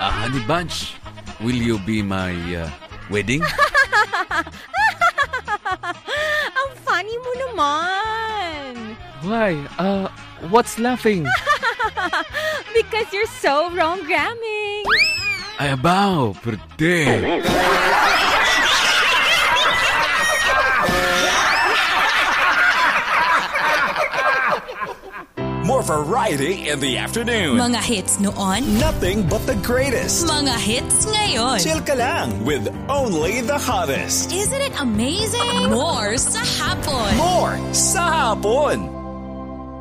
Honey Bunch, will you be my wedding? Ang funny mo naman. Why? What's laughing? Because you're so wrong-gramming. Ay, abaw, perde. More variety in the afternoon. Mga hits noon, Nothing but the greatest. mga hits ngayon. Chill ka lang with only the hottest. Isn't it amazing? More sa hapon. More sa hapon.